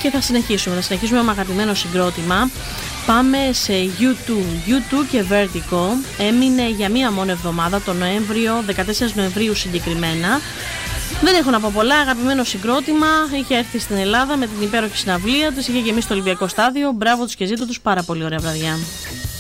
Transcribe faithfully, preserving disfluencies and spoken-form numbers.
και θα συνεχίσουμε. Θα συνεχίσουμε με αγαπημένο συγκρότημα. Πάμε σε γιου τού. γιου τού και Vertigo. Έμεινε για μία μόνο εβδομάδα, το Νοέμβριο, δεκατέσσερις Νοεμβρίου συγκεκριμένα. Δεν έχω να πω πολλά. Αγαπημένο συγκρότημα. Είχε έρθει στην Ελλάδα με την υπέροχη συναυλία του. Είχε γεμίσει το Ολυμπιακό Στάδιο. Μπράβο τους και ζήτω τους. Πάρα πολύ ωραία βραδιά.